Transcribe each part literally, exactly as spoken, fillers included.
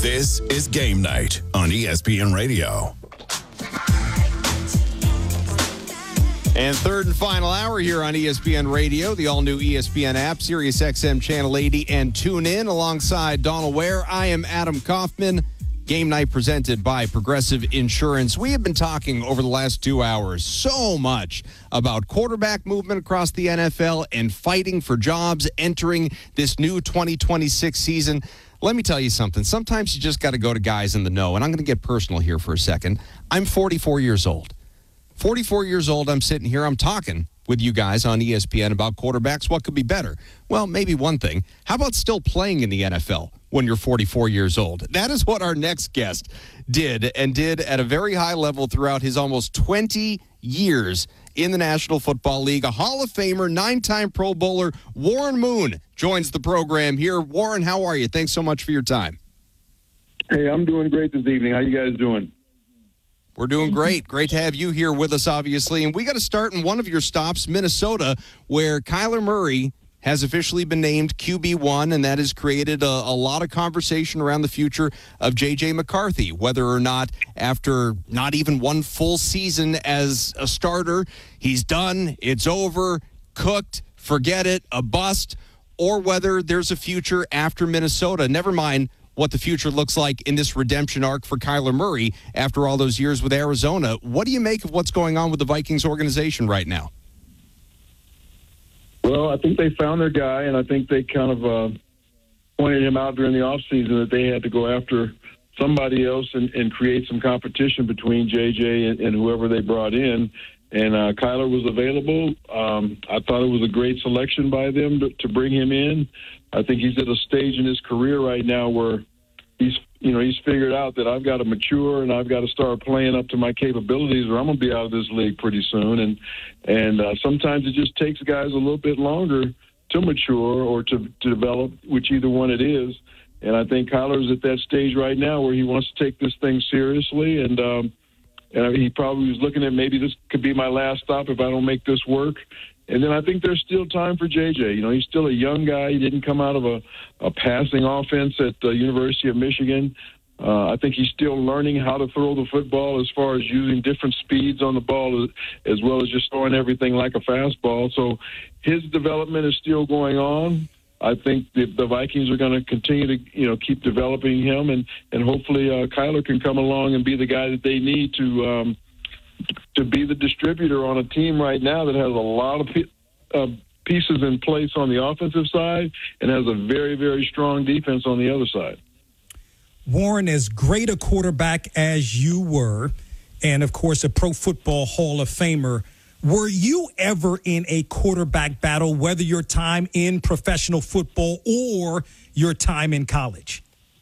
This is Game Night on E S P N Radio. And third and final hour here on E S P N Radio, the all-new E S P N app, Sirius X M Channel eighty, and tune in alongside Donald Ware. I am Adam Kaufman. Game Night presented by Progressive Insurance. We have been talking over the last two hours so much about quarterback movement across the N F L and fighting for jobs entering this new twenty twenty-six season. Let me tell you something. Sometimes you just got to go to guys in the know, and I'm going to get personal here for a second. I'm forty-four years old. forty-four years old, I'm sitting here, I'm talking with you guys on E S P N about quarterbacks. What could be better? Well, maybe one thing. How about still playing in the N F L when you're forty-four years old? That is what our next guest did, and did at a very high level throughout his almost twenty years in the National Football League. A Hall of Famer, nine-time Pro Bowler, Warren Moon joins the program here. Warren, how are you? Thanks so much for your time. Hey, I'm doing great this evening. How you guys doing? We're doing great. Great to have you here with us, obviously. And we got to start in one of your stops, Minnesota, where Kyler Murray has officially been named Q B one, and that has created a, a lot of conversation around the future of J J McCarthy, whether or not after not even one full season as a starter, he's done, it's over, cooked, forget it, a bust, or whether there's a future after Minnesota. Never mind what the future looks like in this redemption arc for Kyler Murray after all those years with Arizona. What do you make of what's going on with the Vikings organization right now? Well, I think they found their guy, and I think they kind of uh, pointed him out during the offseason that they had to go after somebody else and, and create some competition between J J and, and whoever they brought in. And uh, Kyler was available. Um, I thought it was a great selection by them to, to bring him in. I think he's at a stage in his career right now where he's, you know, he's figured out that I've got to mature and I've got to start playing up to my capabilities, or I'm going to be out of this league pretty soon. And and uh, sometimes it just takes guys a little bit longer to mature or to, to develop, which either one it is. And I think Kyler's at that stage right now where he wants to take this thing seriously. And um, and he probably was looking at maybe this could be my last stop if I don't make this work. And then I think there's still time for J J. You know, he's still a young guy. He didn't come out of a, a passing offense at the University of Michigan. Uh, I think he's still learning how to throw the football as far as using different speeds on the ball as, as well as just throwing everything like a fastball. So his development is still going on. I think the, the Vikings are going to continue to, you know, keep developing him, and, and hopefully uh, Kyler can come along and be the guy that they need to um, – to be the distributor on a team right now that has a lot of uh, pieces in place on the offensive side and has a very, very strong defense on the other side. Warren, as great a quarterback as you were, and, of course, a Pro Football Hall of Famer, were you ever in a quarterback battle, whether your time in professional football or your time in college?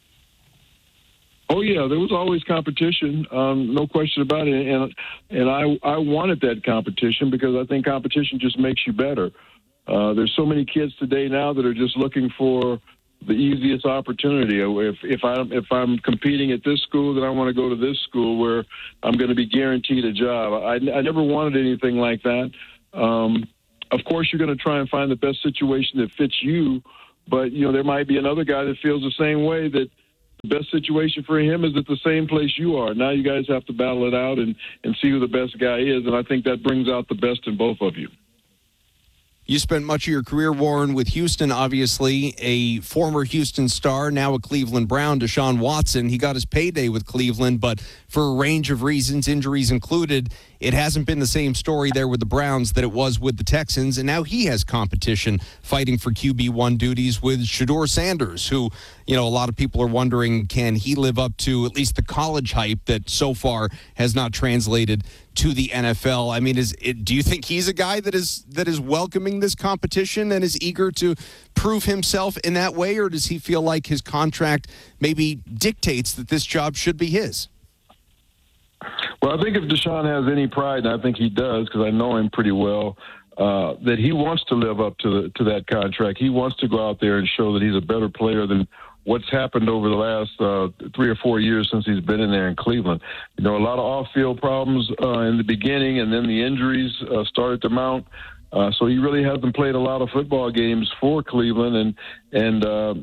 Oh yeah, there was always competition, um, no question about it, and and I I wanted that competition because I think competition just makes you better. Uh, there's so many kids today now that are just looking for the easiest opportunity. If if I if I'm competing at this school, then I want to go to this school where I'm going to be guaranteed a job. I I never wanted anything like that. Um, of course, you're going to try and find the best situation that fits you, but you know there might be another guy that feels the same way, that the best situation for him is at the same place you are. Now you guys have to battle it out and, and see who the best guy is, and I think that brings out the best in both of you. You spent much of your career, Warren, with Houston, obviously, a former Houston star, now a Cleveland Brown, Deshaun Watson. He got his payday with Cleveland, but for a range of reasons, injuries included, it hasn't been the same story there with the Browns that it was with the Texans, and now he has competition fighting for Q B one duties with Shedeur Sanders, who, you know, a lot of people are wondering, can he live up to at least the college hype that so far has not translated to the N F L? I mean, is it, do you think he's a guy that is that is welcoming this competition and is eager to prove himself in that way, or does he feel like his contract maybe dictates that this job should be his? Well, I think if Deshaun has any pride, and I think he does because I know him pretty well, uh, that he wants to live up to the, to that contract. He wants to go out there and show that he's a better player than what's happened over the last uh, three or four years since he's been in there in Cleveland. You know, a lot of off-field problems uh, in the beginning, and then the injuries uh, started to mount. Uh, so he really hasn't played a lot of football games for Cleveland, and and uh,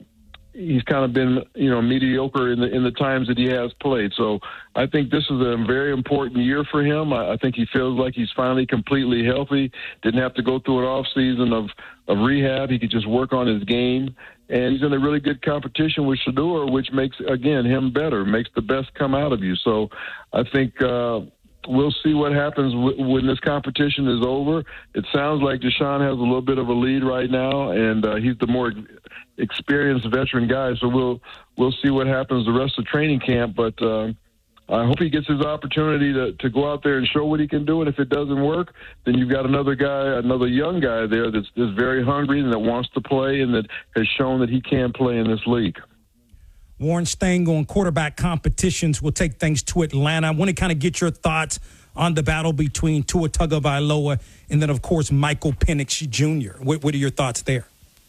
he's kind of been, you know, mediocre in the in the times that he has played. So I think this is a very important year for him. I, I think he feels like he's finally completely healthy. Didn't have to go through an off season of, of rehab. He could just work on his game. And he's in a really good competition with Shedeur, which makes, again, him better, makes the best come out of you. So I think uh, we'll see what happens w- when this competition is over. It sounds like Deshaun has a little bit of a lead right now, and uh, he's the more experienced veteran guy. So we'll we'll see what happens the rest of training camp. But uh, I hope he gets his opportunity to, to go out there and show what he can do. And if it doesn't work, then you've got another guy, another young guy there that's, that's very hungry and that wants to play and that has shown that he can play in this league. Warren, staying on quarterback competitions, we'll take things to Atlanta. I want to kind of get your thoughts on the battle between Tua Tagovailoa and then, of course, Michael Penix Junior What, what are your thoughts there?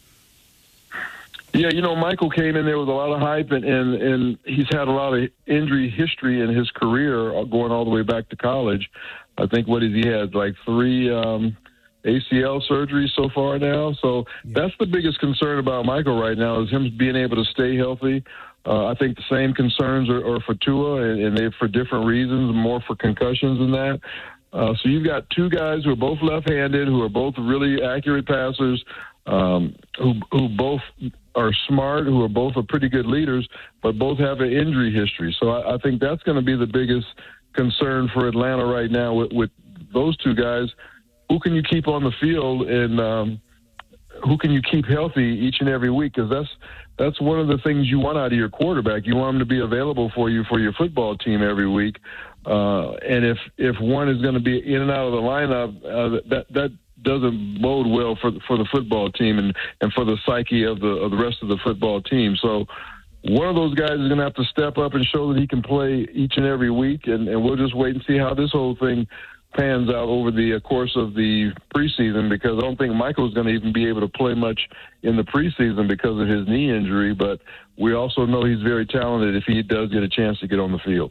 Yeah, you know, Michael came in there with a lot of hype, and, and, and he's had a lot of injury history in his career going all the way back to college. I think, what has he had, like three um, A C L surgeries so far now? So yeah. That's the biggest concern about Michael right now is him being able to stay healthy. Uh, I think the same concerns are, are for Tua, and, and they're for different reasons, more for concussions than that. Uh, so you've got two guys who are both left-handed, who are both really accurate passers, um, who who both are smart, who are both are pretty good leaders, but both have an injury history. So I, I think that's going to be the biggest concern for Atlanta right now with, with those two guys. Who can you keep on the field, and um, who can you keep healthy each and every week? Because that's that's one of the things you want out of your quarterback. You want him to be available for you for your football team every week. Uh, and if if one is going to be in and out of the lineup, uh, that that doesn't bode well for for the football team and, and for the psyche of the of the rest of the football team. So one of those guys is going to have to step up and show that he can play each and every week, and, and we'll just wait and see how this whole thing pans out over the course of the preseason, because I don't think Michael's going to even be able to play much in the preseason because of his knee injury, but we also know he's very talented if he does get a chance to get on the field.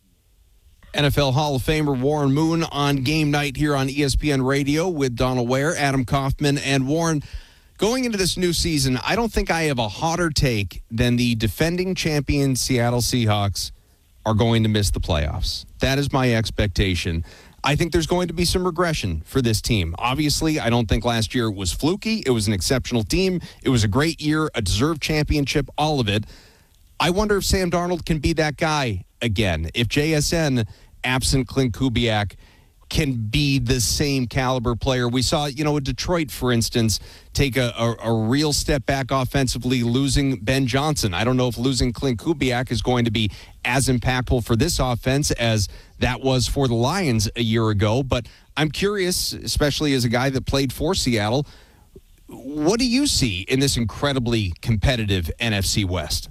N F L Hall of Famer Warren Moon on Game Night here on E S P N Radio with Donald Ware, Adam Kaufman, and Warren. Going into this new season, I don't think I have a hotter take than the defending champion Seattle Seahawks are going to miss the playoffs. That is my expectation. I think there's going to be some regression for this team. Obviously, I don't think last year was fluky. It was an exceptional team. It was a great year, a deserved championship, all of it. I wonder if Sam Darnold can be that guy again. If J S N, absent Clint Kubiak, can be the same caliber player. We saw, you know, Detroit, for instance, take a, a, a real step back offensively, losing Ben Johnson. I don't know if losing Clint Kubiak is going to be as impactful for this offense as that was for the Lions a year ago. But I'm curious, especially as a guy that played for Seattle, what do you see in this incredibly competitive N F C West?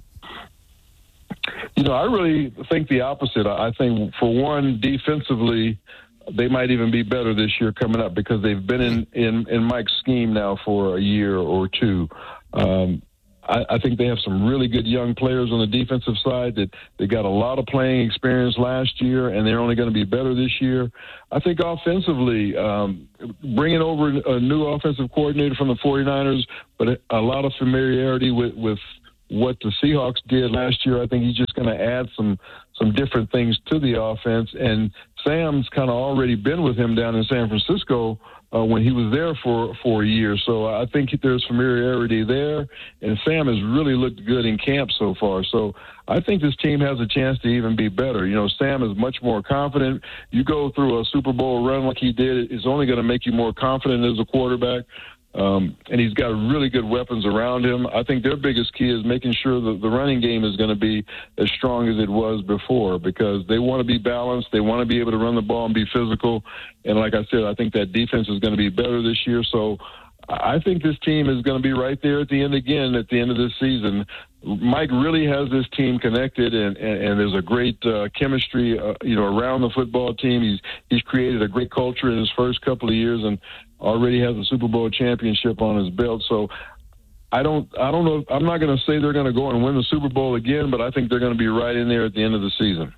You know, I really think the opposite. I think, for one, defensively, they might even be better this year coming up because they've been in, in, in Mike's scheme now for a year or two. Um, I, I think they have some really good young players on the defensive side that they got a lot of playing experience last year, and they're only going to be better this year. I think offensively, um, bringing over a new offensive coordinator from the 49ers, but a lot of familiarity with, with what the Seahawks did last year. I think he's just going to add some some different things to the offense. And Sam's kind of already been with him down in San Francisco uh, when he was there for, for a year. So I think there's familiarity there. And Sam has really looked good in camp so far. So I think this team has a chance to even be better. You know, Sam is much more confident. You go through a Super Bowl run like he did, it's only going to make you more confident as a quarterback. Um, and he's got really good weapons around him. I think their biggest key is making sure that the running game is going to be as strong as it was before, because they want to be balanced. They want to be able to run the ball and be physical. And like I said, I think that defense is going to be better this year. So I think this team is going to be right there at the end again at the end of this season. Mike really has this team connected, and, and, and there's a great uh, chemistry, uh, you know, around the football team. He's he's created a great culture in his first couple of years, and already has a Super Bowl championship on his belt. So I don't, I don't know. I'm not going to say they're going to go and win the Super Bowl again, but I think they're going to be right in there at the end of the season.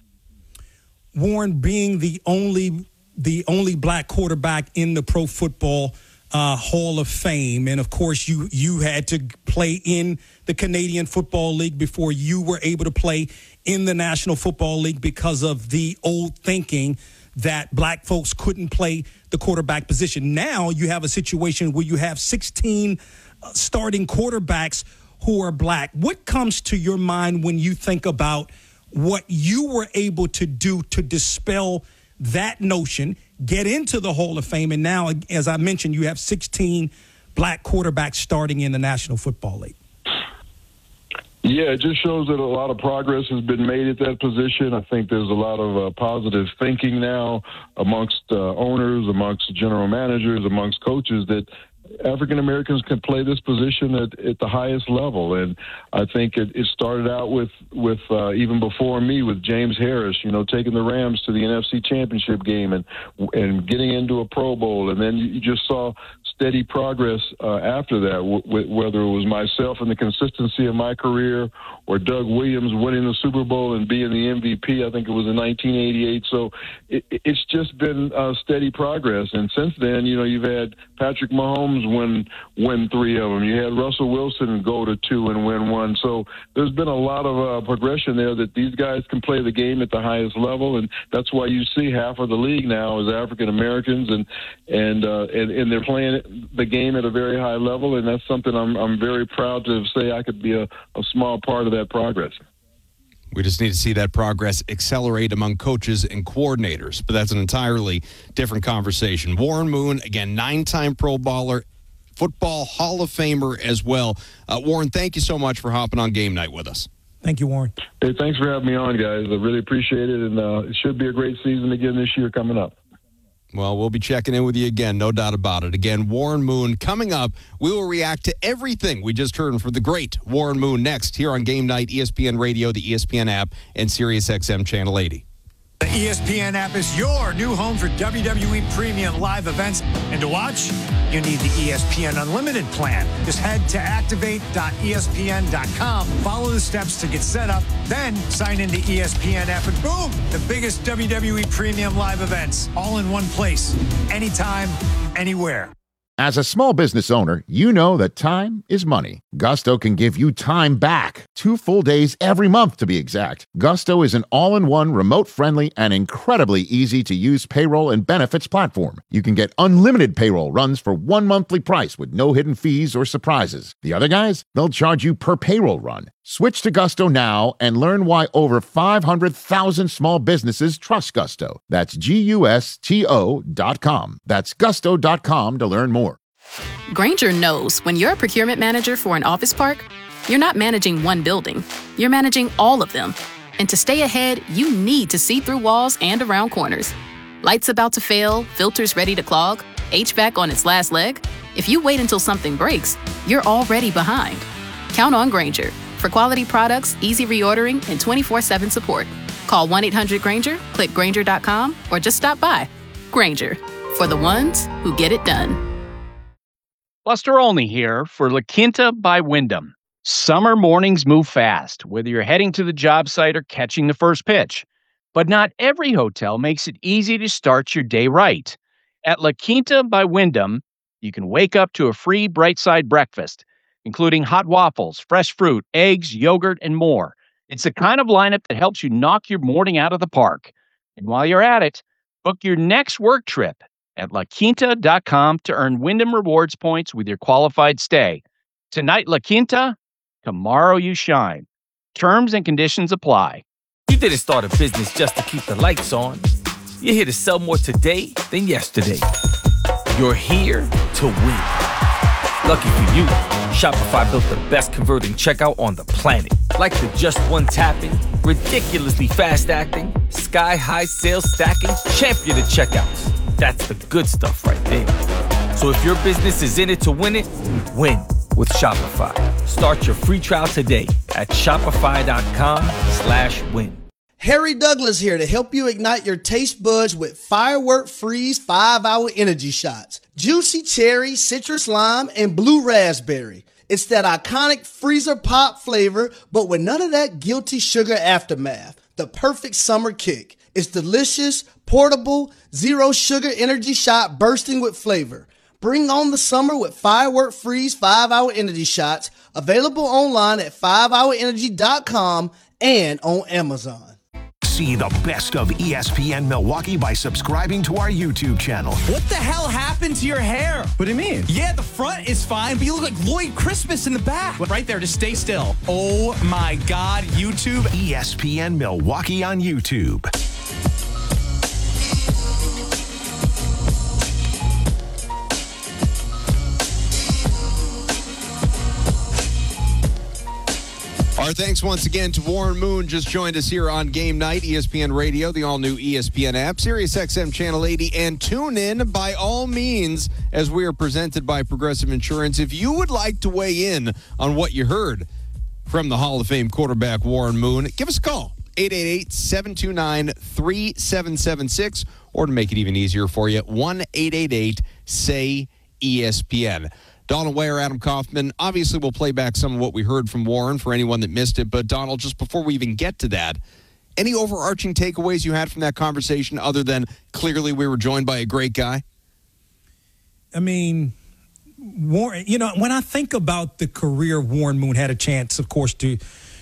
Warren, being the only the only black quarterback in the Pro Football uh, Hall of Fame. And, of course, you, you had to play in the Canadian Football League before you were able to play in the National Football League because of the old thinking that black folks couldn't play the quarterback position. Now you have a situation where you have sixteen starting quarterbacks who are black. What comes to your mind when you think about what you were able to do to dispel that notion, get into the Hall of Fame, and now, as I mentioned, you have sixteen black quarterbacks starting in the National Football League? Yeah, it just shows that a lot of progress has been made at that position. I think there's a lot of uh, positive thinking now amongst uh, owners, amongst general managers, amongst coaches that African Americans can play this position at, at the highest level. And I think it, it started out with, with uh, even before me, with James Harris, you know, taking the Rams to the N F C Championship game and and getting into a Pro Bowl. And then you just saw steady progress uh, after that, w- w- whether it was myself and the consistency of my career or Doug Williams winning the Super Bowl and being the M V P. I think it was in nineteen eighty-eight. So it, it's just been uh, steady progress. And since then, you know, you've had Patrick Mahomes win win three of them. You had Russell Wilson go to two and win one. So there's been a lot of uh, progression there that these guys can play the game at the highest level, and that's why you see half of the league now is African Americans, and and, uh, and and they're playing the game at a very high level, and that's something I'm I'm very proud to say I could be a, a small part of that progress. We just need to see that progress accelerate among coaches and coordinators, but that's an entirely different conversation. Warren Moon, again, nine-time Pro Bowler, Football Hall of Famer as well. Uh, Warren, thank you so much for hopping on Game Night with us. Thank you, Warren. Hey, thanks for having me on, guys. I really appreciate it, and uh, it should be a great season again this year coming up. Well, we'll be checking in with you again, no doubt about it. Again, Warren Moon coming up. We will react to everything we just heard from the great Warren Moon next here on Game Night, E S P N Radio, the E S P N app, and SiriusXM Channel eighty. The E S P N app is your new home for W W E premium live events. And to watch, you need the E S P N Unlimited plan. Just head to activate dot E S P N dot com, follow the steps to get set up, then sign into E S P N app, and boom, the biggest W W E premium live events, all in one place, anytime, anywhere. As a small business owner, you know that time is money. Gusto can give you time back. Two full days every month, to be exact. Gusto is an all-in-one, remote-friendly, and incredibly easy-to-use payroll and benefits platform. You can get unlimited payroll runs for one monthly price with no hidden fees or surprises. The other guys, they'll charge you per payroll run. Switch to Gusto now and learn why over five hundred thousand small businesses trust Gusto. That's G U S T O dot com. That's gusto dot com to learn more. Grainger knows when you're a procurement manager for an office park, you're not managing one building. You're managing all of them. And to stay ahead, you need to see through walls and around corners. Lights about to fail, filters ready to clog, H V A C on its last leg. If you wait until something breaks, you're already behind. Count on Grainger for quality products, easy reordering, and twenty-four seven support. Call one eight hundred Grainger, click Grainger dot com, or just stop by. Grainger, for the ones who get it done. Buster Olney here for La Quinta by Wyndham. Summer mornings move fast, whether you're heading to the job site or catching the first pitch. But not every hotel makes it easy to start your day right. At La Quinta by Wyndham, you can wake up to a free Bright Side breakfast, including hot waffles, fresh fruit, eggs, yogurt, and more. It's the kind of lineup that helps you knock your morning out of the park. And while you're at it, book your next work trip at La Quinta dot com to earn Wyndham Rewards points with your qualified stay. Tonight, La Quinta, tomorrow you shine. Terms and conditions apply. You didn't start a business just to keep the lights on. You're here to sell more today than yesterday. You're here to win. Lucky for you, Shopify built the best converting checkout on the planet. Like the just one tapping, ridiculously fast acting, sky-high sales stacking, champion of checkouts. That's the good stuff right there. So if your business is in it to win it, win with Shopify. Start your free trial today at shopify.com slash win. Harry Douglas here to help you ignite your taste buds with Firework Freeze five hour energy shots. Juicy cherry, citrus lime, and blue raspberry. It's that iconic freezer pop flavor, but with none of that guilty sugar aftermath. The perfect summer kick. It's delicious, portable, zero sugar energy shot bursting with flavor. Bring on the summer with Firework Freeze five hour Energy Shots, available online at five hour energy dot com and on Amazon. See the best of E S P N Milwaukee by subscribing to our YouTube channel. What the hell happened to your hair? What do you mean? Yeah, the front is fine, but you look like Lloyd Christmas in the back. Right there, just stay still. Oh my God, YouTube. E S P N Milwaukee on YouTube. Our thanks once again to Warren Moon, just joined us here on Game Night, E S P N Radio, the all-new E S P N app, Sirius X M Channel eighty, and tune in by all means as we are presented by Progressive Insurance. If you would like to weigh in on what you heard from the Hall of Fame quarterback Warren Moon, give us a call, eight eight eight, seven two nine, three seven seven six, or to make it even easier for you, one eight eight eight, S A Y, E S P N. Donald Ware, Adam Kaufman. Obviously, we'll play back some of what we heard from Warren for anyone that missed it. But, Donald, just before we even get to that, any overarching takeaways you had from that conversation other than clearly we were joined by a great guy? I mean, Warren, you know, when I think about the career Warren Moon had a chance, of course, to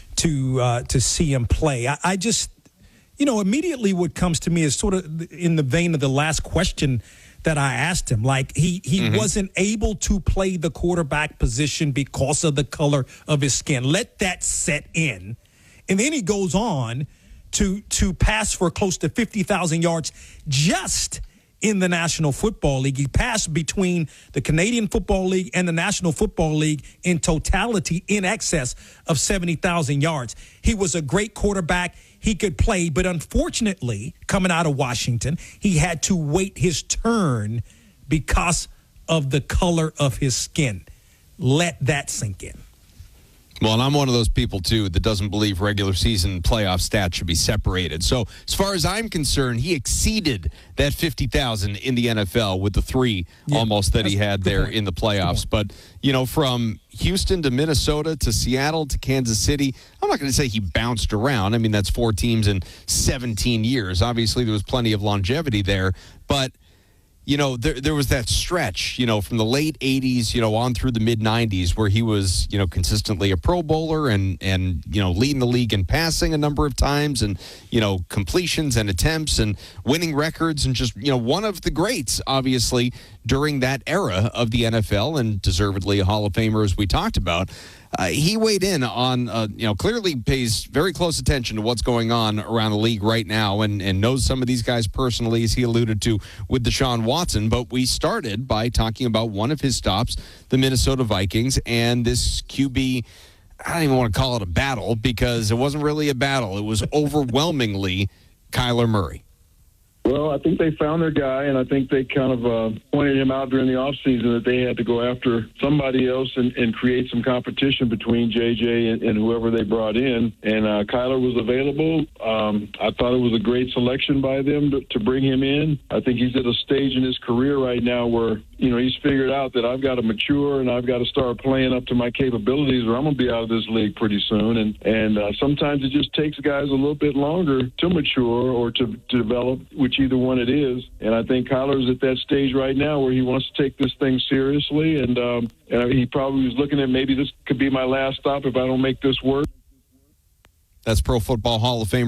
to uh, to see him play, I, I just, you know, immediately what comes to me is sort of in the vein of the last question that I asked him. Like, he, he mm-hmm. wasn't able to play the quarterback position because of the color of his skin. Let that set in. And then he goes on to to pass for close to fifty thousand yards just in the National Football League. He passed between the Canadian Football League and the National Football League in totality in excess of seventy thousand yards. He was a great quarterback. He could play, but unfortunately, coming out of Washington, he had to wait his turn because of the color of his skin. Let that sink in. Well, and I'm one of those people, too, that doesn't believe regular season playoff stats should be separated. So as far as I'm concerned, he exceeded that fifty thousand in the N F L with the three yeah, almost that he had there point. in the playoffs. But, you know, from Houston to Minnesota to Seattle to Kansas City, I'm not going to say he bounced around. I mean, that's four teams in seventeen years. Obviously, there was plenty of longevity there. But, you know, there there was that stretch, you know, from the late eighties, you know, on through the mid nineties where he was, you know, consistently a Pro Bowler and, and, you know, leading the league in passing a number of times and, you know, completions and attempts and winning records and just, you know, one of the greats, obviously, during that era of the N F L and deservedly a Hall of Famer, as we talked about. Uh, he weighed in on, uh, you know, clearly pays very close attention to what's going on around the league right now and, and knows some of these guys personally, as he alluded to with Deshaun Watson. But we started by talking about one of his stops, the Minnesota Vikings, and this Q B, I don't even want to call it a battle because it wasn't really a battle. It was overwhelmingly Kyler Murray. Well, I think they found their guy, and I think they kind of uh, pointed him out during the offseason that they had to go after somebody else and, and create some competition between J J and, and whoever they brought in. And uh, Kyler was available. Um, I thought it was a great selection by them to, to bring him in. I think he's at a stage in his career right now where, you know, he's figured out that I've got to mature and I've got to start playing up to my capabilities or I'm going to be out of this league pretty soon. And, and uh, sometimes it just takes guys a little bit longer to mature or to, to develop, which either one it is. And I think Kyler's at that stage right now where he wants to take this thing seriously. And, um, and he probably was looking at maybe this could be my last stop if I don't make this work. That's Pro Football Hall of Famer